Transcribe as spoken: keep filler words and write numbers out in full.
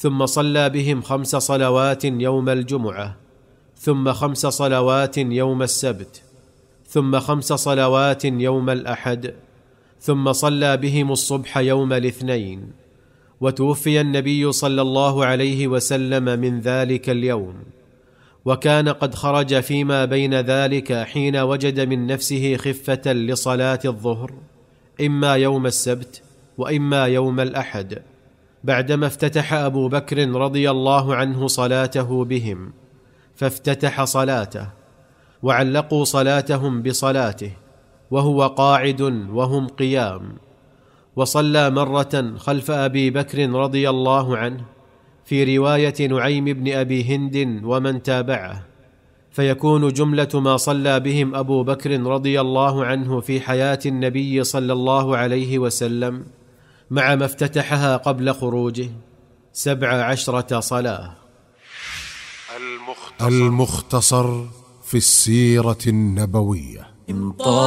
ثم صلى بهم خمس صلوات يوم الجمعة، ثم خمس صلوات يوم السبت، ثم خمس صلوات يوم الأحد، ثم صلى بهم الصبح يوم الاثنين. وتوفي النبي صلى الله عليه وسلم من ذلك اليوم، وكان قد خرج فيما بين ذلك حين وجد من نفسه خفة لصلاة الظهر، إما يوم السبت وإما يوم الأحد، بعدما افتتح أبو بكر رضي الله عنه صلاته بهم، فافتتح صلاته وعلقوا صلاتهم بصلاته وهو قاعد وهم قيام، وصلى مرة خلف أبي بكر رضي الله عنه في رواية نعيم بن أبي هند ومن تابعه، فيكون جملة ما صلى بهم أبو بكر رضي الله عنه في حياة النبي صلى الله عليه وسلم مع ما افتتحها قبل خروجه سبع عشرة صلاة. المختصر في السيرة النبوية.